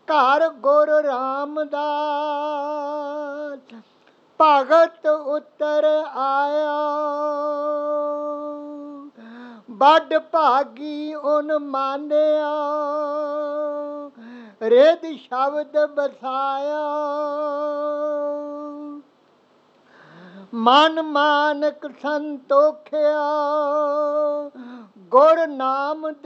ਘਰ ਗੁਰ ਰਾਮਦਾਸ ਭਗਤ ਉਤਰ ਆਇਆ। ਵੱਡ ਭਾਗੀ ਉਨ ਮਾਨਿਆ ਰਿਦ ਸ਼ਬਦ ਬਸਾਇਆ। ਮਨ ਮਾਨਕ ਸੰਤੋਖਿਆ ਗੁਰ ਨਾਮ